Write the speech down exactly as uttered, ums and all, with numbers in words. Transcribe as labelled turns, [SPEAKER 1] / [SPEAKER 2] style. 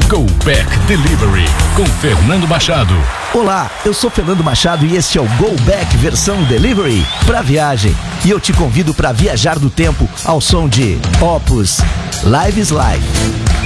[SPEAKER 1] Go Back Delivery com Fernando Machado.
[SPEAKER 2] Olá, eu sou Fernando Machado e este é o Go Back versão Delivery para viagem. E eu te convido para viajar do tempo ao som de Opus Live is Life.